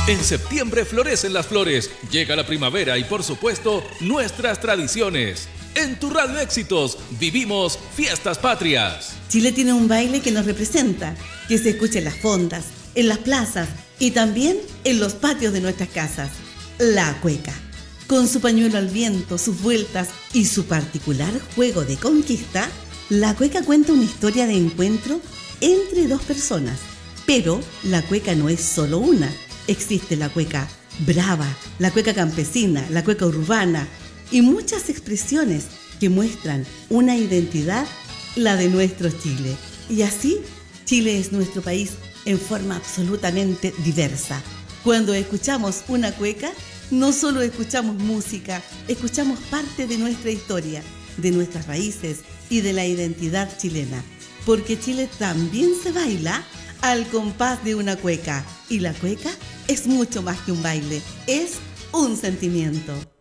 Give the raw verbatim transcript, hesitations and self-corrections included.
En septiembre florecen las flores, llega la primavera y por supuesto nuestras tradiciones. En tu Radio Éxitos vivimos fiestas patrias. Chile tiene un baile que nos representa, que se escucha en las fondas, en las plazas y también en los patios de nuestras casas. La cueca. Con su pañuelo al viento, sus vueltas y su particular juego de conquista, la cueca cuenta una historia de encuentro entre dos personas. Pero la cueca no es solo una. Existe la cueca brava, la cueca campesina, la cueca urbana y muchas expresiones que muestran una identidad, la de nuestro Chile. Y así, Chile es nuestro país en forma absolutamente diversa. Cuando escuchamos una cueca, no solo escuchamos música, escuchamos parte de nuestra historia, de nuestras raíces y de la identidad chilena. Porque Chile también se baila al compás de una cueca. Y la cueca es mucho más que un baile, es un sentimiento.